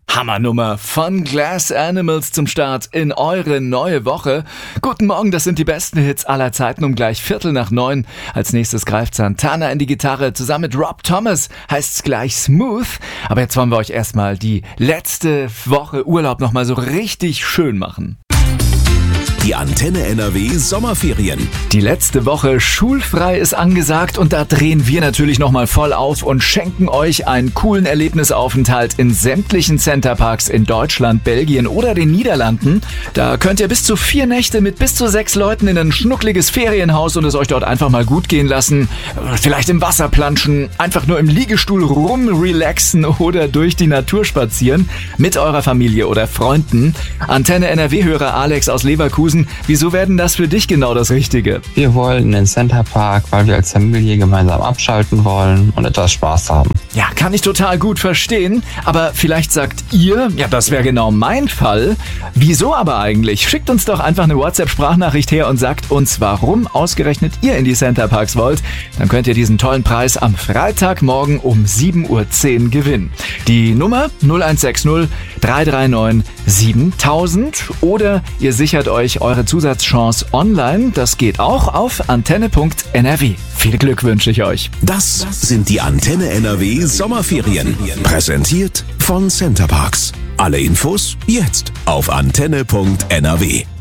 Hammernummer von Glass Animals zum Start in eure neue Woche. Guten Morgen, das sind die besten Hits aller Zeiten um gleich 8:45. Als nächstes greift Santana in die Gitarre. Zusammen mit Rob Thomas heißt's gleich Smooth. Aber jetzt wollen wir euch erstmal die letzte Woche Urlaub nochmal so richtig schön machen. Die Antenne NRW Sommerferien. Die letzte Woche schulfrei ist angesagt und da drehen wir natürlich nochmal voll auf und schenken euch einen coolen Erlebnisaufenthalt in sämtlichen Centerparks in Deutschland, Belgien oder den Niederlanden. Da könnt ihr bis zu 4 Nächte mit bis zu 6 Leuten in ein schnuckliges Ferienhaus und es euch dort einfach mal gut gehen lassen. Vielleicht im Wasser planschen, einfach nur im Liegestuhl rumrelaxen oder durch die Natur spazieren mit eurer Familie oder Freunden. Antenne NRW-Hörer Alex aus Leverkusen. Wieso werden das für dich genau das Richtige? Wir wollen in den Centerpark, weil wir als Familie gemeinsam abschalten wollen und etwas Spaß haben. Ja, kann ich total gut verstehen. Aber vielleicht sagt ihr, ja, das wäre genau mein Fall. Wieso aber eigentlich? Schickt uns doch einfach eine WhatsApp-Sprachnachricht her und sagt uns, warum ausgerechnet ihr in die Centerparks wollt. Dann könnt ihr diesen tollen Preis am Freitagmorgen um 7:10 Uhr gewinnen. Die Nummer 0160 339 7000 oder ihr sichert euch eure Zusatzchance online. Das geht auch auf antenne.nrw. Viel Glück wünsche ich euch. Das sind die Antenne NRW Sommerferien. Präsentiert von Centerparks. Alle Infos jetzt auf antenne.nrw.